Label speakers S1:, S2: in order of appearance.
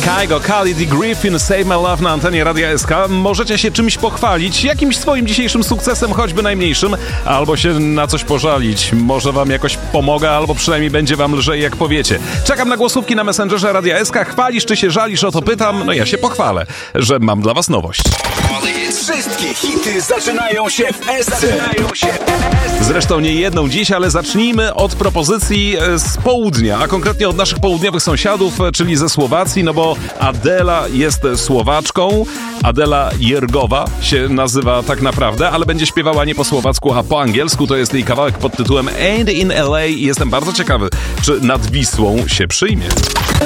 S1: Kygo, Khalid i Griffin, Save My Love na antenie Radia SK. Możecie się czymś pochwalić, jakimś swoim dzisiejszym sukcesem, choćby najmniejszym, albo się na coś pożalić. Może wam jakoś pomogę, albo przynajmniej będzie wam lżej, jak powiecie. Czekam na głosówki na Messengerze Radia SK. Chwalisz czy się żalisz, o to pytam? No ja się pochwalę, że mam dla was nowość.
S2: Wszystkie hity zaczynają się w SC.
S1: Zresztą nie jedną dziś, ale zacznijmy od propozycji z południa, a konkretnie od naszych południowych sąsiadów, czyli ze Słowacji, no bo Adela jest Słowaczką. Adela Jergowa się nazywa tak naprawdę, ale będzie śpiewała nie po słowacku, a po angielsku. To jest jej kawałek pod tytułem Ain't in LA i jestem bardzo ciekawy, czy nad Wisłą się przyjmie.